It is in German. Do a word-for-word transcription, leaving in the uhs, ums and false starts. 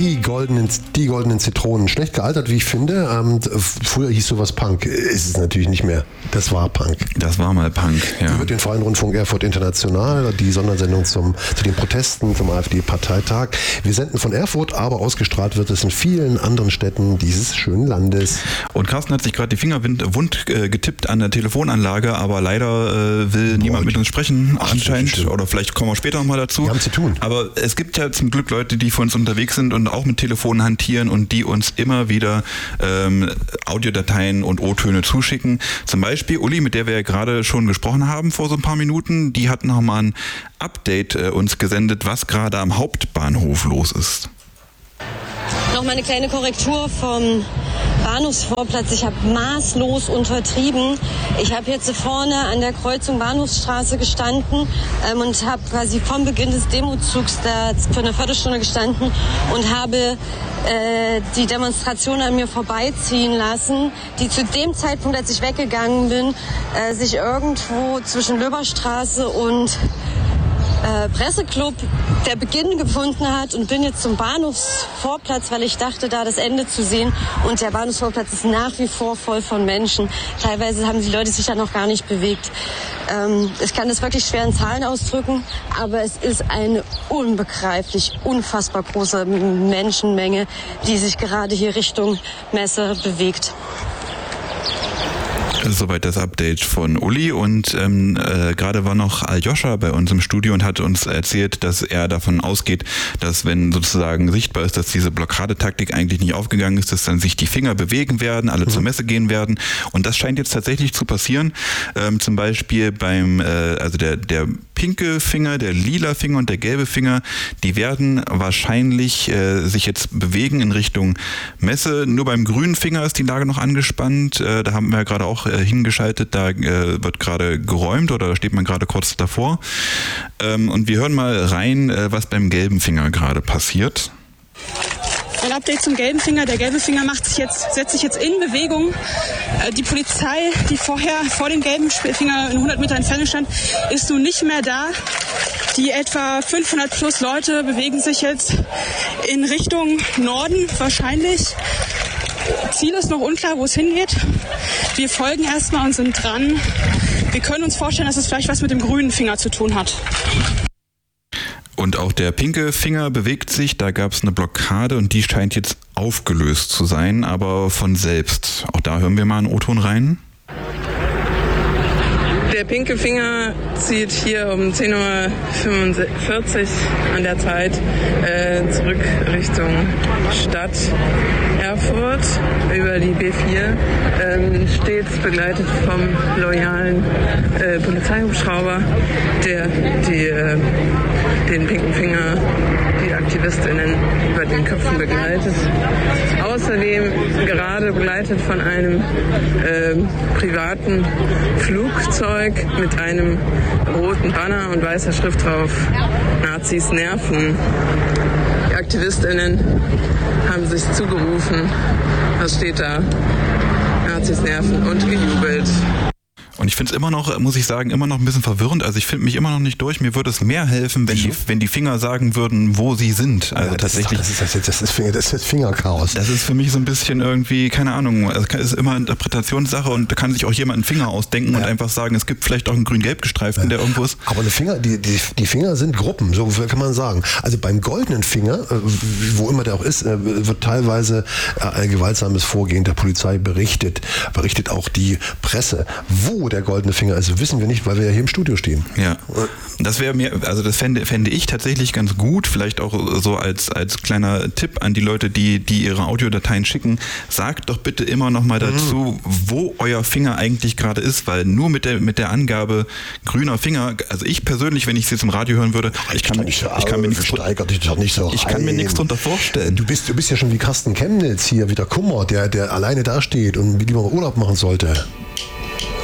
Die goldenen, die goldenen Zitronen. Schlecht gealtert, wie ich finde. Ähm, früher hieß sowas Punk. Ist es natürlich nicht mehr. Das war Punk. Das war mal Punk, ja. Über den Freien Rundfunk Erfurt International, die Sondersendung zum, zu den Protesten zum AfD-Parteitag. Wir senden von Erfurt, aber ausgestrahlt wird es in vielen anderen Städten dieses schönen Landes. Und Carsten hat sich gerade die Finger wund äh, getippt an der Telefonanlage, aber leider äh, will Boah, niemand mit uns sprechen, ach, anscheinend. Oder vielleicht kommen wir später nochmal dazu. Wir haben zu tun. Aber es gibt ja zum Glück Leute, die für uns unterwegs sind und auch mit Telefonen hantieren und die uns immer wieder ähm, Audiodateien und O-Töne zuschicken. Zum Beispiel Uli, mit der wir ja gerade schon gesprochen haben vor so ein paar Minuten, die hat nochmal ein Update äh, uns gesendet, was gerade am Hauptbahnhof los ist. Nochmal eine kleine Korrektur vom Bahnhofsvorplatz. Ich habe maßlos untertrieben. Ich habe jetzt vorne an der Kreuzung Bahnhofsstraße gestanden ähm, und habe quasi vom Beginn des Demozugs da für eine Viertelstunde gestanden und habe äh, die Demonstration an mir vorbeiziehen lassen, die zu dem Zeitpunkt, als ich weggegangen bin, äh, sich irgendwo zwischen Löberstraße und Äh, Presseclub der Beginn gefunden hat und bin jetzt zum Bahnhofsvorplatz, weil ich dachte, da das Ende zu sehen. Und der Bahnhofsvorplatz ist nach wie vor voll von Menschen. Teilweise haben die Leute sich da noch gar nicht bewegt. Ähm, ich kann das wirklich schwer in Zahlen ausdrücken, aber es ist eine unbegreiflich, unfassbar große Menschenmenge, die sich gerade hier Richtung Messe bewegt. Soweit das Update von Uli und ähm, äh, gerade war noch Aljoscha bei uns im Studio und hat uns erzählt, dass er davon ausgeht, dass wenn sozusagen sichtbar ist, dass diese Blockadetaktik eigentlich nicht aufgegangen ist, dass dann sich die Finger bewegen werden, alle mhm. zur Messe gehen werden und das scheint jetzt tatsächlich zu passieren. Ähm, zum Beispiel beim, äh, also der, der pinke Finger, der lila Finger und der gelbe Finger, die werden wahrscheinlich äh, sich jetzt bewegen in Richtung Messe. Nur beim grünen Finger ist die Lage noch angespannt. Äh, da haben wir ja gerade auch äh, hingeschaltet, da äh, wird gerade geräumt oder da steht man gerade kurz davor. Ähm, und wir hören mal rein, äh, was beim gelben Finger gerade passiert. Ein Update zum gelben Finger. Der gelbe Finger macht sich jetzt, setzt sich jetzt in Bewegung. Die Polizei, die vorher vor dem gelben Finger in hundert Meter Entfernung stand, ist nun nicht mehr da. Die etwa fünfhundert plus Leute bewegen sich jetzt in Richtung Norden wahrscheinlich. Ziel ist noch unklar, wo es hingeht. Wir folgen erstmal und sind dran. Wir können uns vorstellen, dass es vielleicht was mit dem grünen Finger zu tun hat. Und auch der pinke Finger bewegt sich, da gab es eine Blockade und die scheint jetzt aufgelöst zu sein, aber von selbst. Auch da hören wir mal einen O-Ton rein. Der pinke Finger zieht hier um zehn Uhr fünfundvierzig an der Zeit äh, zurück Richtung Stadt Erfurt über die B vier, ähm, stets begleitet vom loyalen äh, Polizeihubschrauber, der die, äh, den pinken Finger, die AktivistInnen über den Köpfen begleitet. Außerdem gerade begleitet von einem äh, privaten Flugzeug mit einem roten Banner und weißer Schrift drauf: Nazis nerven. Die AktivistInnen haben sich zugerufen, was steht da? Nazis nerven und gejubelt. Und ich finde es immer noch, muss ich sagen, immer noch ein bisschen verwirrend. Also ich finde mich immer noch nicht durch. Mir würde es mehr helfen, wenn die, wenn die Finger sagen würden, wo sie sind. Also ja, das tatsächlich. Ist, das, ist, das, ist, das ist Fingerchaos. Das ist für mich so ein bisschen irgendwie, keine Ahnung, es ist immer Interpretationssache und da kann sich auch jemand einen Finger ausdenken ja. und einfach sagen, es gibt vielleicht auch einen grün-gelb gestreiften, ja. der irgendwo ist. Aber eine Finger, die, die, die Finger sind Gruppen, so kann man sagen. Also beim goldenen Finger, wo immer der auch ist, wird teilweise ein gewaltsames Vorgehen der Polizei berichtet. Berichtet auch die Presse. Wo der goldene Finger ist, wissen wir nicht, weil wir ja hier im Studio stehen. Ja, das wäre mir, also das fände, fände ich tatsächlich ganz gut, vielleicht auch so als, als kleiner Tipp an die Leute, die, die ihre Audiodateien schicken, sagt doch bitte immer noch mal dazu, mhm. wo euer Finger eigentlich gerade ist, weil nur mit der, mit der Angabe grüner Finger, also ich persönlich, wenn ich es jetzt im Radio hören würde, ich kann, ich, ich kann mir nichts nicht so ich kann mir nichts drunter vorstellen. Du bist, du bist ja schon wie Carsten Chemnitz hier, wie der Kummer, der, der alleine dasteht und lieber mal Urlaub machen sollte.